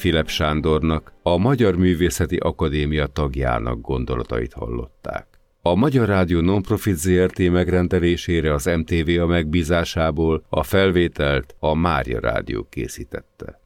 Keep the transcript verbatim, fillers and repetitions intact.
Philipp Sándornak, a Magyar Művészeti Akadémia tagjának gondolatait hallották. A Magyar Rádió Nonprofit Zrt. Megrendelésére az em té vé a megbízásából a felvételt a Mária Rádió készítette.